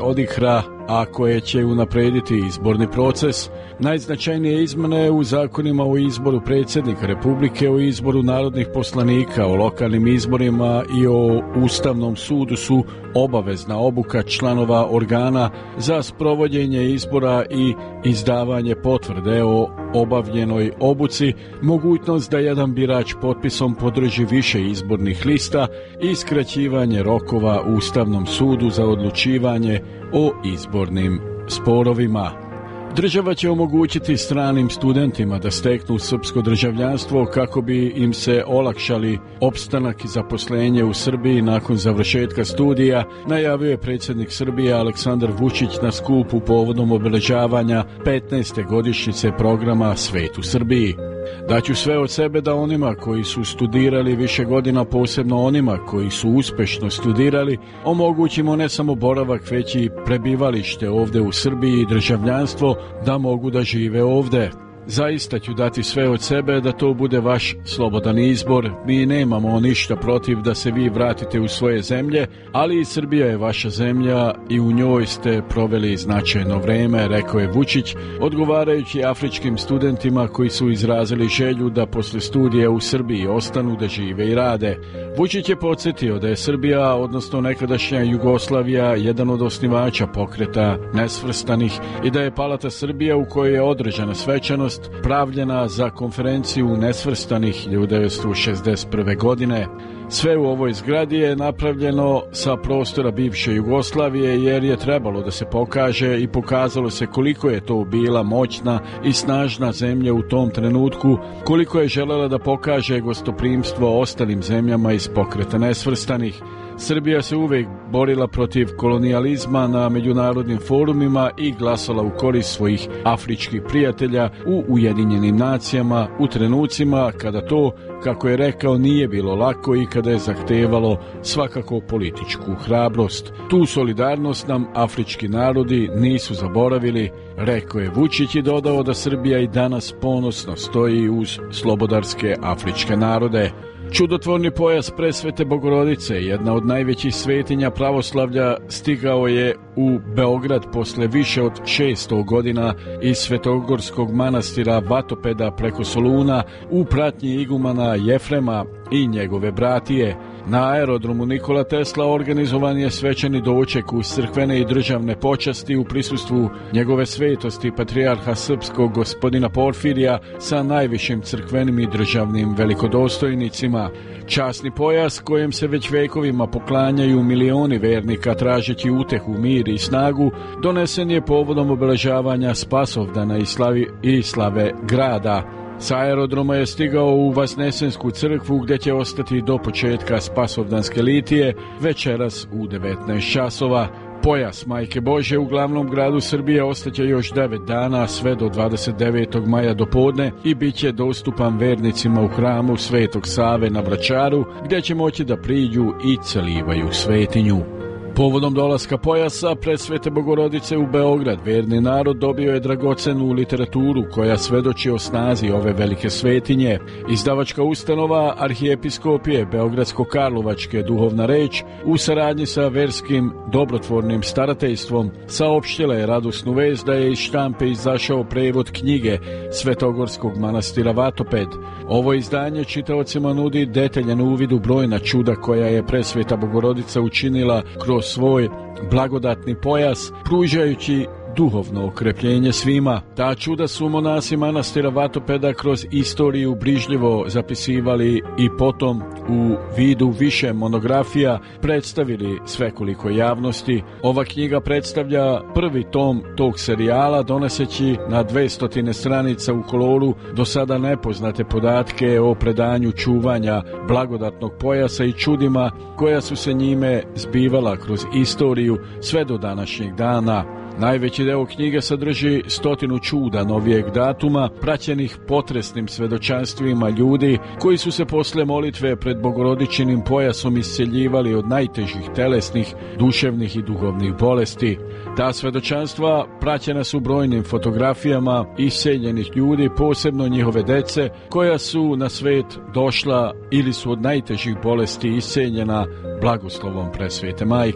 odihra, a koje će unaprijediti izborni proces. Najznačajnije izmjene u zakonima o izboru predsjednika Republike, o izboru narodnih poslanika, o lokalnim izborima i o Ustavnom sudu su obavezna obuka članova organa za sprovođenje izbora i izdavanje potvrde o obavljenoj obuci, mogućnost da jedan birač potpisom podrži više izbornih lista i skraćivanje rokova u Ustavnom sudu za odlučivanje o izbornim sporovima. Država će omogućiti stranim studentima da steknu srpsko državljanstvo kako bi im se olakšali opstanak i zaposlenje u Srbiji nakon završetka studija, najavio je predsjednik Srbije Aleksandar Vučić na skupu povodom obeležavanja 15. godišnjice programa Svet u Srbiji. Daću sve od sebe da onima koji su studirali više godina, posebno onima koji su uspešno studirali, omogućimo ne samo boravak, već i prebivalište ovde u Srbiji i državljanstvo da mogu da žive ovde. Zaista ću dati sve od sebe da to bude vaš slobodan izbor. Mi nemamo ništa protiv da se vi vratite u svoje zemlje, ali i Srbija je vaša zemlja i u njoj ste proveli značajno vreme, rekao je Vučić, odgovarajući afričkim studentima koji su izrazili želju da posle studija u Srbiji ostanu da žive i rade. Vučić je podsjetio da je Srbija, odnosno nekadašnja Jugoslavija, jedan od osnivača pokreta nesvrstanih i da je Palata Srbija, u kojoj je održana svečanost, pravljena za konferenciju nesvrstanih 1961. godine. Sve u ovoj zgradi je napravljeno sa prostora bivše Jugoslavije jer je trebalo da se pokaže i pokazalo se koliko je to bila moćna i snažna zemlja u tom trenutku, koliko je želela da pokaže gostoprimstvo ostalim zemljama iz pokreta nesvrstanih. Srbija se uvek borila protiv kolonijalizma na međunarodnim forumima i glasala u korist svojih afričkih prijatelja u Ujedinjenim nacijama u trenucima kada to, kako je rekao, nije bilo lako i kada je zahtevalo svakako političku hrabrost. Tu solidarnost nam afrički narodi nisu zaboravili, rekao je Vučić i dodao da Srbija i danas ponosno stoji uz slobodarske afričke narode. Čudotvorni pojas Presvete Bogorodice, jedna od najvećih svetinja pravoslavlja, stigao je u Beograd posle više od 600 godina iz Svetogorskog manastira Vatopeda preko Soluna u pratnji igumana Jefrema i njegove bratije. Na aerodromu Nikola Tesla organizovan je svečani doček uz crkvene i državne počasti u prisustvu njegove svetosti patrijarha srpskog gospodina Porfirija sa najvišim crkvenim i državnim velikodostojnicima. Časni pojas kojem se već vekovima poklanjaju milioni vernika tražeći utehu, mir i snagu, donesen je povodom obeležavanja Spasovdana i slave grada. Sa aerodroma je stigao u Vasnesensku crkvu gdje će ostati do početka Spasovdanske litije večeras u 19 časova. Pojas Majke Božje u glavnom gradu Srbije ostaće još 9 dana sve do 29. maja do podne i bit će dostupan vernicima u hramu Svetog Save na Vračaru gdje će moći da priđu i celivaju svetinju. Povodom dolaska pojasa Presvete Bogorodice u Beograd, verni narod dobio je dragocenu literaturu koja svedoči o snazi ove velike svetinje. Izdavačka ustanova Arhijepiskopije Beogradsko-Karlovačke Duhovna reč u saradnji sa verskim dobrotvornim starateljstvom saopštila je radosnu vest da je iz štampe izašao prevod knjige Svetogorskog manastira Vatoped. Ovo izdanje čitaocima nudi detaljan uvid u brojna čuda koja je Presveta Bogorodica učinila kroz svoj blagodatni pojas, pružajući duhovno okrepljenje svima. Ta čuda su monasi manastira Vatopeda kroz istoriju brižljivo zapisivali i potom u vidu više monografija predstavili svekoliko javnosti. Ova knjiga predstavlja prvi tom tog serijala, donoseći na 200 stranica u koloru do sada nepoznate podatke o predanju čuvanja blagodatnog pojasa i čudima koja su se njime zbivala kroz istoriju sve do današnjeg dana. Najveći deo knjige sadrži 100 čuda novijeg datuma, praćenih potresnim svedočanstvima ljudi koji su se posle molitve pred Bogorodičinim pojasom isceljivali od najtežih telesnih, duševnih i duhovnih bolesti. Ta svedočanstva praćena su brojnim fotografijama isceljenih ljudi, posebno njihove dece, koja su na svet došla ili su od najtežih bolesti isceljena blagoslovom Presvete Majke.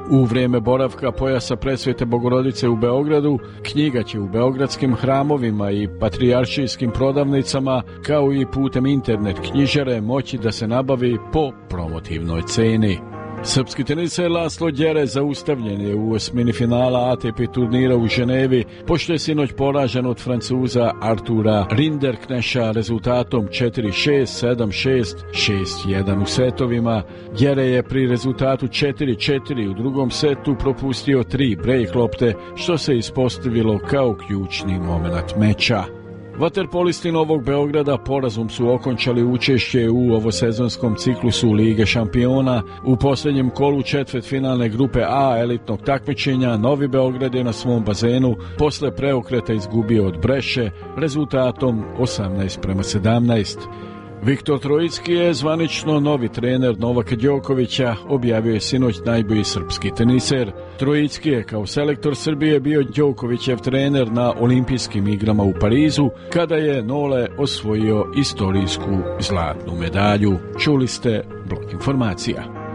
U vrijeme boravka pojasa Presvete Bogorodice u Beogradu, knjiga će u beogradskim hramovima i patrijaršijskim prodavnicama, kao i putem internet knjižare, moći da se nabavi po promotivnoj ceni. Srpski teniser Laslo Đere zaustavljen je u osmini finala ATP turnira u Ženevi, pošto je sinoć poražen od Francuza Artura Rinderkneša rezultatom 4-6, 7-6, 6-1 u setovima. Đere je pri rezultatu 4-4 u drugom setu propustio 3 break lopte, što se ispostavilo kao ključni moment meča. Vaterpolisti Novog Beograda porazom su okončali učešće u ovosezonskom ciklusu Lige šampiona. U posljednjem kolu četvrtfinalne grupe A elitnog takmičenja Novi Beograd je na svom bazenu posle preokreta izgubio od Breše rezultatom 18-17. Viktor Trojicki je zvanično novi trener Novaka Đokovića, objavio je sinoć najbolji srpski teniser. Trojicki je kao selektor Srbije bio Đokovićev trener na olimpijskim igrama u Parizu, kada je Nole osvojio istorijsku zlatnu medalju. Čuli ste blok informacija.